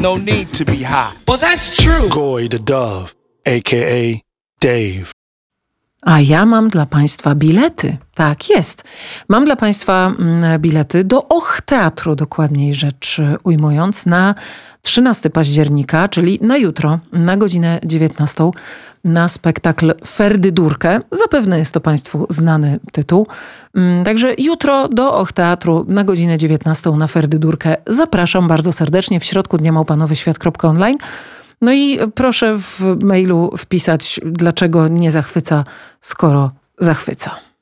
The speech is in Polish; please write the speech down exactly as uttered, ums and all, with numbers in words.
no need to be high. Well, that's true. Goy the Dove, a k a. Dave. A ja mam dla Państwa bilety. Tak jest. Mam dla Państwa mm, bilety do Och Teatru, dokładniej rzecz ujmując, na trzynastego października, czyli na jutro, na godzinę dziewiętnastą, na spektakl Ferdydurkę. Zapewne jest to Państwu znany tytuł. Także jutro do Och Teatru na godzinę dziewiętnastą na Ferdydurkę zapraszam bardzo serdecznie. W środku dnia małpa nowy świat kropka online. No i proszę w mailu wpisać, dlaczego nie zachwyca, skoro zachwyca.